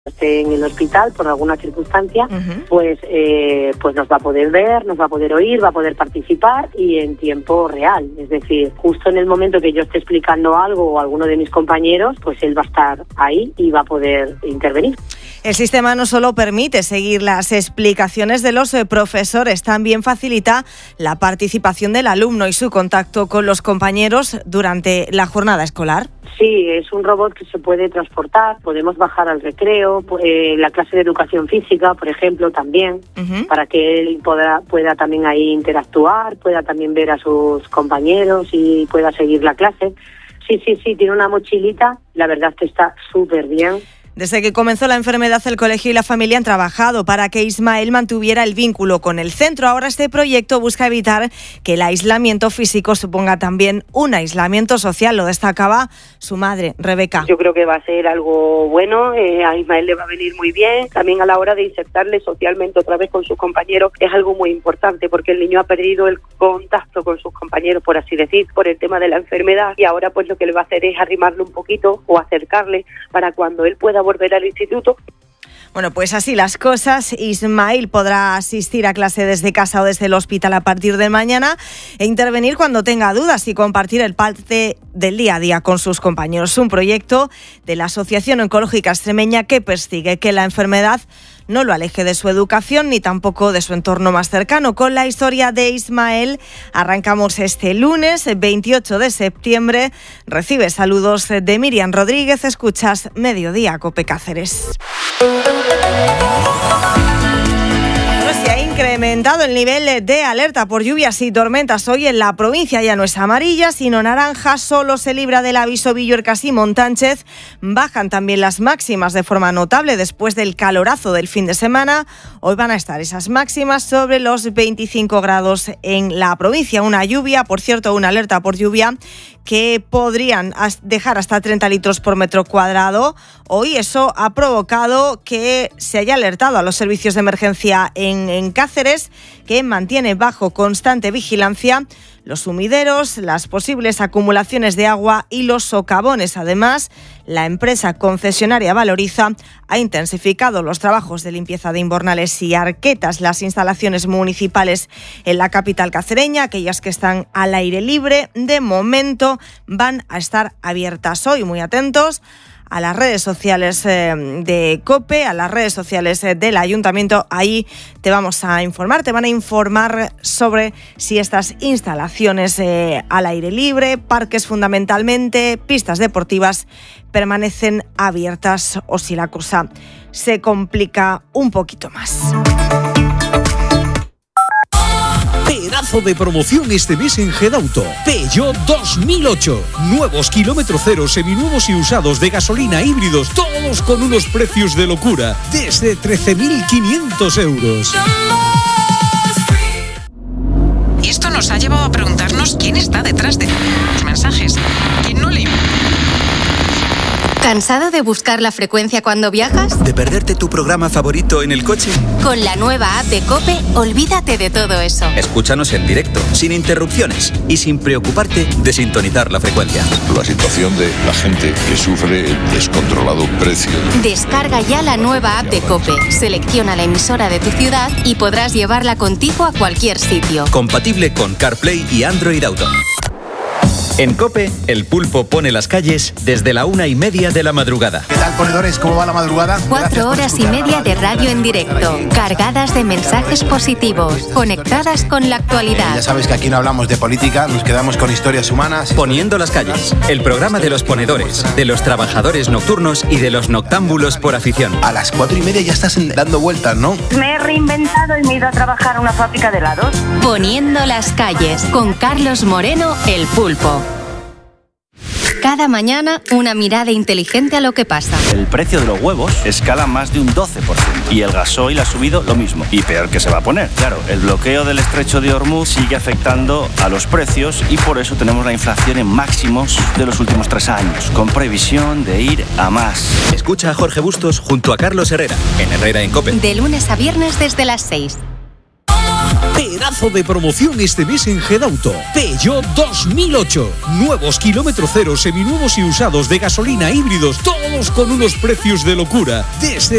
esté en el hospital por alguna circunstancia, pues nos va a poder ver, nos va a poder oír, va a poder participar y en tiempo real. Es decir, justo en el momento que yo esté explicando algo o alguno de mis compañeros, pues él va a estar ahí y va a poder intervenir. El sistema no solo permite seguir las explicaciones de los profesores, también facilita la participación del alumno y su contacto con los compañeros durante la jornada escolar. Sí, es un robot que se puede transportar, podemos bajar al recreo, la clase de educación física, por ejemplo, también, para que él pueda también ahí interactuar, pueda también ver a sus compañeros y pueda seguir la clase. Sí, tiene una mochilita, la verdad es que está súper bien. Desde que comenzó la enfermedad, el colegio y la familia han trabajado para que Ismael mantuviera el vínculo con el centro. Ahora este proyecto busca evitar que el aislamiento físico suponga también un aislamiento social. Lo destacaba su madre, Rebeca. Yo creo que va a ser algo bueno, a Ismael le va a venir muy bien. También a la hora de insertarle socialmente otra vez con sus compañeros es algo muy importante porque el niño ha perdido el contacto con sus compañeros, por así decir, por el tema de la enfermedad, y ahora pues lo que le va a hacer es arrimarle un poquito o acercarle para cuando él pueda volver al instituto. Bueno, pues así las cosas. Ismael podrá asistir a clase desde casa o desde el hospital a partir de mañana e intervenir cuando tenga dudas y compartir el parte del día a día con sus compañeros. Un proyecto de la Asociación Oncológica Extremeña que persigue que la enfermedad no lo aleje de su educación ni tampoco de su entorno más cercano. Con la historia de Ismael arrancamos este lunes 28 de septiembre. Recibe saludos de Miriam Rodríguez. Escuchas Mediodía Cope Cáceres. Se ha incrementado el nivel de alerta por lluvias y tormentas. Hoy en la provincia ya no es amarilla, sino naranja. Solo se libra del aviso Villuercas y Montánchez. Bajan también las máximas de forma notable después del calorazo del fin de semana. Hoy van a estar esas máximas sobre los 25 grados en la provincia. Una lluvia, por cierto, una alerta por lluvia que podrían dejar hasta 30 litros por metro cuadrado. Hoy eso ha provocado que se haya alertado a los servicios de emergencia en Cáceres, que mantiene bajo constante vigilancia los sumideros, las posibles acumulaciones de agua y los socavones. Además, la empresa concesionaria Valoriza ha intensificado los trabajos de limpieza de invernales y arquetas. Las instalaciones municipales en la capital cacereña, aquellas que están al aire libre, de momento van a estar abiertas hoy. Muy atentos a las redes sociales de COPE, a las redes sociales del Ayuntamiento. Ahí te vamos a informar, te van a informar sobre si estas instalaciones al aire libre, parques fundamentalmente, pistas deportivas, permanecen abiertas o si la cosa se complica un poquito más. Pedazo de promoción este mes en Gedauto. Peugeot 2008. Nuevos kilómetro cero, seminuevos y usados de gasolina, híbridos, todos con unos precios de locura. Desde 13.500 euros. Y esto nos ha llevado a preguntarnos quién está detrás de los mensajes. ¿Quién no le... ¿Cansado de buscar la frecuencia cuando viajas? ¿De perderte tu programa favorito en el coche? Con la nueva app de COPE, olvídate de todo eso. Escúchanos en directo, sin interrupciones y sin preocuparte de sintonizar la frecuencia. La situación de la gente que sufre el descontrolado precio. Descarga ya la nueva app de COPE, selecciona la emisora de tu ciudad y podrás llevarla contigo a cualquier sitio. Compatible con CarPlay y Android Auto. En COPE, el pulpo pone las calles desde la 1:30 de la madrugada. ¿Qué tal, ponedores? ¿Cómo va la madrugada? 4 horas y media de radio en directo, cargadas de mensajes positivos, conectadas con la actualidad. Ya sabes que aquí no hablamos de política, nos quedamos con historias humanas. Poniendo las calles, el programa de los ponedores, de los trabajadores nocturnos y de los noctámbulos por afición. A las 4:30 ya estás dando vueltas, ¿no? Me he reinventado y me he ido a trabajar a una fábrica de helados. Poniendo las calles, con Carlos Moreno, el pulpo. Cada mañana, una mirada inteligente a lo que pasa. El precio de los huevos escala más de un 12%. Y el gasoil ha subido lo mismo. Y peor que se va a poner. Claro, el bloqueo del estrecho de Hormuz sigue afectando a los precios y por eso tenemos la inflación en máximos de los últimos 3 años, con previsión de ir a más. Escucha a Jorge Bustos junto a Carlos Herrera, en Herrera en COPE. De lunes a viernes desde las 6. Pedazo de promoción este mes en Gedauto. Peugeot 2008. Nuevos kilómetro cero, seminuevos y usados de gasolina, híbridos, todos con unos precios de locura. Desde